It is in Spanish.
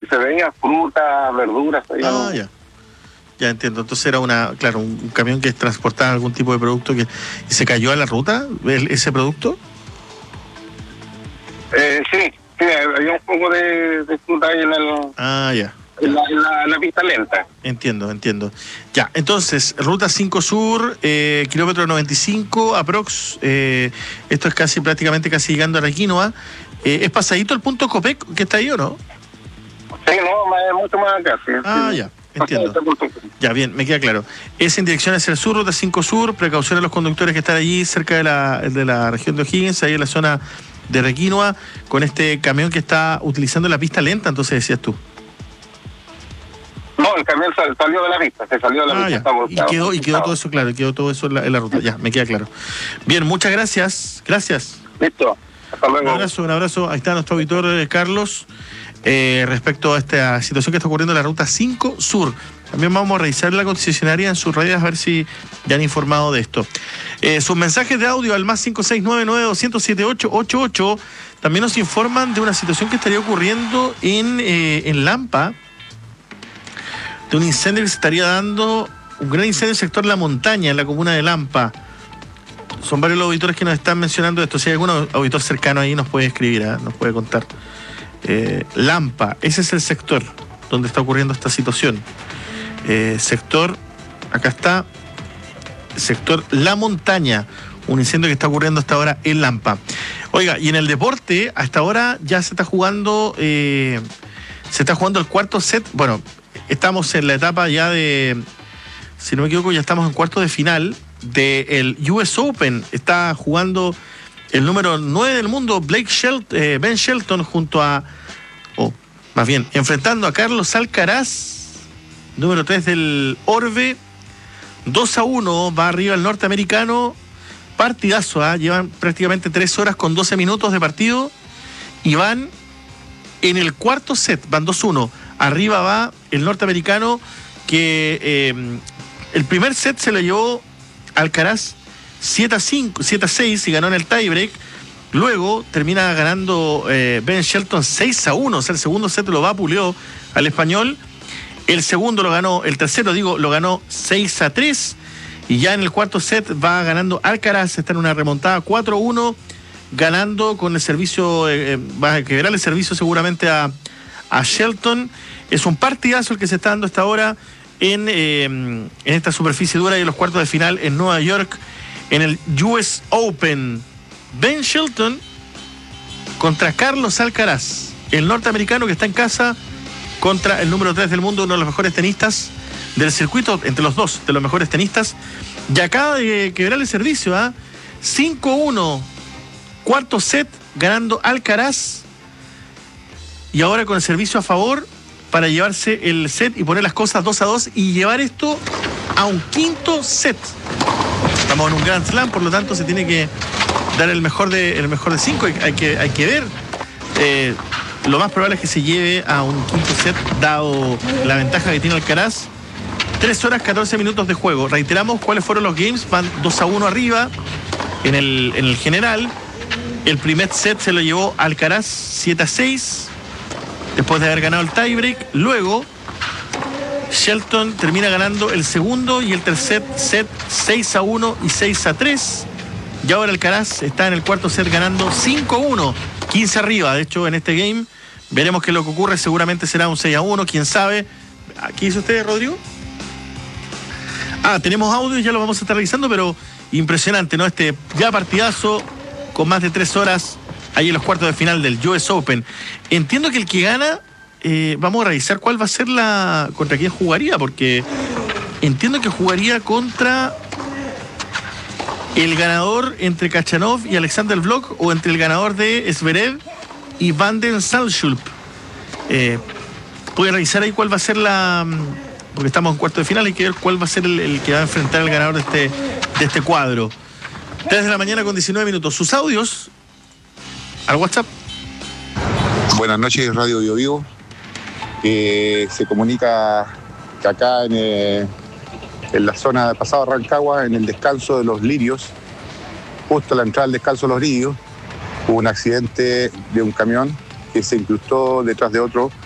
se veía fruta, verduras. Ya. Ya entiendo. Entonces era un camión que transportaba algún tipo de producto y se cayó a la ruta, ese producto. Sí, había un poco de fruta ahí en la pista lenta. Entiendo. Ya, entonces, Ruta 5 Sur, kilómetro 95, aprox, esto es prácticamente llegando a Requinoa. ¿Es pasadito el punto Copec que está ahí o no? Sí, no, mucho más acá. Sí, ya, entiendo. Ya, bien, me queda claro. Es en dirección hacia el sur, Ruta 5 Sur, precaución a los conductores que están allí cerca de la región de O'Higgins, ahí en la zona de Requinoa, con este camión que está utilizando la pista lenta, entonces decías tú. No, el camión salió de la pista, se salió de la pista. Y quedó todo eso claro, quedó todo eso en la ruta, ya, me queda claro. Bien, muchas gracias. Listo, hasta luego. Un abrazo, ahí está nuestro auditor Carlos, respecto a esta situación que está ocurriendo en la Ruta 5 Sur. También vamos a revisar la concesionaria en sus redes a ver si ya han informado de esto. Sus mensajes de audio al más 569-200-7888 también nos informan de una situación que estaría ocurriendo en Lampa, de un incendio que se estaría dando, un gran incendio en el sector La Montaña, en la comuna de Lampa. Son varios los auditores que nos están mencionando esto. Si hay algún auditor cercano ahí nos puede escribir, nos puede contar. Lampa, ese es el sector donde está ocurriendo esta situación. Sector, acá está, sector La Montaña, un incendio que está ocurriendo hasta ahora en Lampa. Oiga, y en el deporte, hasta ahora ya se está jugando el cuarto set. Bueno, estamos en la etapa ya si no me equivoco, ya estamos en cuarto de final del US Open. Está jugando el número 9 del mundo, Ben Shelton, enfrentando a Carlos Alcaraz, número 3 del Orbe. 2-1, va arriba el norteamericano. Partidazo, llevan prácticamente 3 horas con 12 minutos de partido y van en el cuarto set, van 2-1. Arriba va el norteamericano que el primer set se lo llevó Alcaraz 7-6 y ganó en el tiebreak. Luego termina ganando Ben Shelton 6-1, o sea, el segundo set lo vapuleó al español. El tercero lo ganó 6-3. Y ya en el cuarto set va ganando Alcaraz, está en una remontada 4-1, ganando con el servicio, va a quebrar el servicio seguramente a Shelton. Es un partidazo el que se está dando hasta ahora en esta superficie dura y en los cuartos de final en Nueva York, en el US Open. Ben Shelton contra Carlos Alcaraz, el norteamericano que está en casa, contra el número 3 del mundo, uno de los mejores tenistas del circuito, entre los dos de los mejores tenistas, y acaba de quebrar el servicio, 5-1, cuarto set, ganando Alcaraz, y ahora con el servicio a favor para llevarse el set y poner las cosas 2-2 y llevar esto a un quinto set. Estamos en un Grand Slam, por lo tanto se tiene que dar el mejor de 5. Hay que ver. Lo más probable es que se lleve a un quinto set, dado la ventaja que tiene Alcaraz. 3 horas 14 minutos de juego. Reiteramos cuáles fueron los games. Van 2-1 arriba en el general. El primer set se lo llevó Alcaraz 7-6, después de haber ganado el tiebreak. Luego Shelton termina ganando el segundo y el tercer set 6-1 y 6-3. Y ahora Alcaraz está en el cuarto set ganando 5-1, 15 arriba. De hecho, en este game veremos que lo que ocurre seguramente será un 6-1, quién sabe. ¿Qué hizo usted, Rodrigo? Tenemos audio, ya lo vamos a estar revisando, pero impresionante, ¿no? Este ya partidazo con más de 3 horas ahí en los cuartos de final del US Open. Entiendo que el que gana, vamos a revisar cuál va a ser contra quién jugaría, porque entiendo que jugaría contra el ganador entre Khachanov y Alexander Blok, o entre el ganador de Zverev y Van den Zandschulp. Voy a revisar ahí cuál va a ser porque estamos en cuarto de final, hay que ver cuál va a ser el que va a enfrentar al ganador de este cuadro. 3 de la mañana con 19 minutos. Sus audios al WhatsApp. Buenas noches, Radio Bio Vivo. Se comunica que acá en la zona de Pasado Rancagua, en el descanso de los Lirios, justo a la entrada del descanso de los Lirios, hubo un accidente de un camión que se incrustó detrás de otro